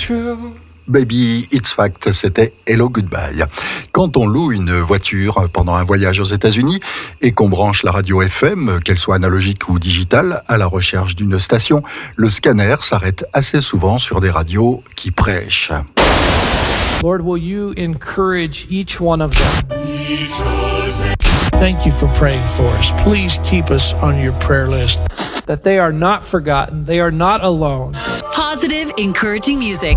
true. Baby, It's Fact, c'était Hello Goodbye. Quand on loue une voiture pendant un voyage aux États-Unis et qu'on branche la radio FM, qu'elle soit analogique ou digitale, à la recherche d'une station, le scanner s'arrête assez souvent sur des radios qui prêchent. Lord, will you encourage each one of them? Thank you for praying for us. Please keep us on your prayer list. That they are not forgotten. They are not alone. Positive, encouraging music.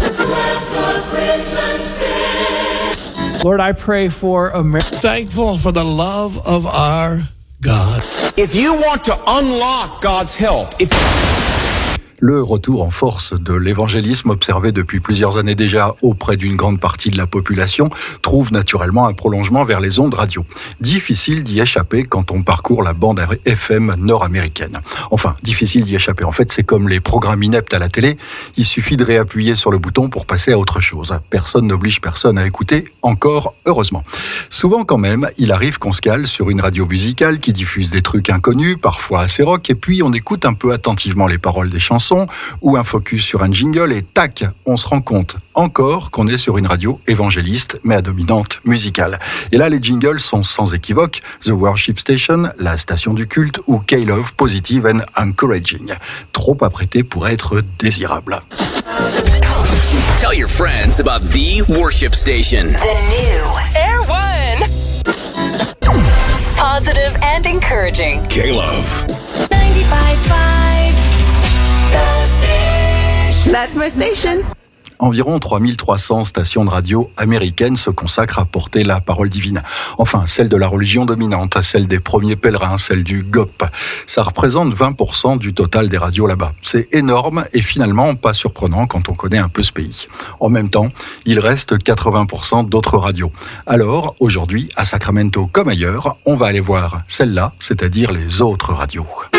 Lord, I pray for America. Thankful for the love of our God. If you want to unlock God's help, Le retour en force de l'évangélisme observé depuis plusieurs années déjà auprès d'une grande partie de la population trouve naturellement un prolongement vers les ondes radio. Difficile d'y échapper quand on parcourt la bande FM nord-américaine. Enfin, difficile d'y échapper. En fait, c'est comme les programmes ineptes à la télé. Il suffit de réappuyer sur le bouton pour passer à autre chose. Personne n'oblige personne à écouter, encore heureusement. Souvent quand même, il arrive qu'on se cale sur une radio musicale qui diffuse des trucs inconnus, parfois assez rock, et puis on écoute un peu attentivement les paroles des chansons, ou un focus sur un jingle et tac, on se rend compte encore qu'on est sur une radio évangéliste mais à dominante musicale. Et là, les jingles sont sans équivoque The Worship Station, la station du culte, ou K-Love, Positive and Encouraging. Trop apprêté pour être désirable. Tell your friends about the Worship Station. The new Air One. Positive and encouraging. K-Love. 95.5. That's my station. Environ 3300 stations de radio américaines se consacrent à porter la parole divine. Enfin, celle de la religion dominante, celle des premiers pèlerins, celle du GOP. Ça représente 20% du total des radios là-bas. C'est énorme et finalement pas surprenant quand on connaît un peu ce pays. En même temps, il reste 80% d'autres radios. Alors, aujourd'hui, à Sacramento comme ailleurs, on va aller voir celle-là, c'est-à-dire les autres radios.